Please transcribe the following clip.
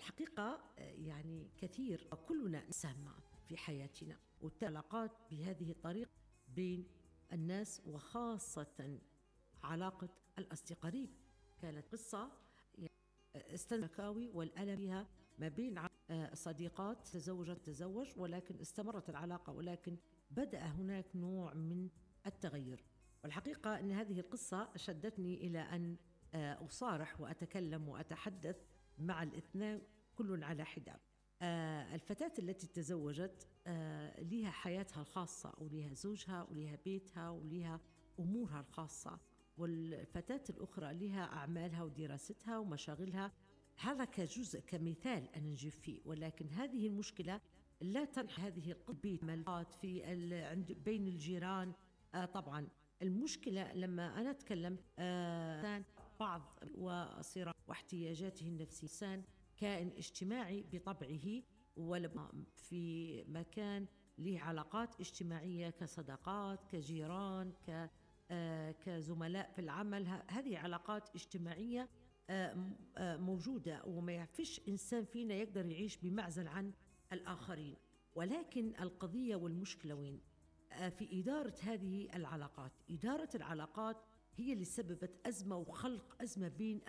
الحقيقة يعني كثير كلنا نساهم في حياتنا، والعلاقات بهذه الطريقة بين الناس، وخاصة علاقة الأصدقاء. كانت قصة استنكاوي والألم فيها ما بين صديقات تزوج، ولكن استمرت العلاقة، ولكن بدأ هناك نوع من التغير. والحقيقة أن هذه القصة شدتني إلى أن أصارح وأتكلم وأتحدث مع الاثنين كل على حدة. الفتاة التي تزوجت لها حياتها الخاصة، ولها زوجها ولها بيتها ولها أمورها الخاصة، والفتاة الأخرى لها أعمالها ودراستها ومشاغلها. هذا كجزء كمثال أن نجيب فيه، ولكن هذه المشكلة لا تنحى هذه القضية في بين الجيران. طبعا المشكلة لما أنا أتكلم بعض وصراع واحتياجاته النفسية. إنسان كائن اجتماعي بطبعه، في مكان له علاقات اجتماعية كصداقات، كجيران، كزملاء في العمل. هذه علاقات اجتماعية موجودة، وما يعرفش إنسان فينا يقدر يعيش بمعزل عن الآخرين. ولكن القضية والمشكلة وين؟ في إدارة هذه العلاقات. إدارة العلاقات هي اللي سببت أزمة وخلق أزمة بين